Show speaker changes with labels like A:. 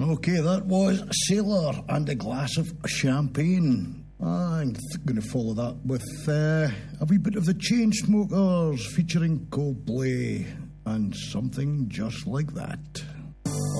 A: Okay, that was Sailor and a Glass of Champagne. I'm going to follow that with a wee bit of the Chainsmokers featuring Coldplay and Something Just Like That.